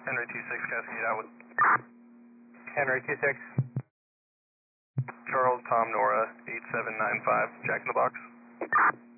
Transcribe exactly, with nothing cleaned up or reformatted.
Henry two six, Cascade out with Henry two six. Charles Tom Nora eight seven nine five, Jack in the Box.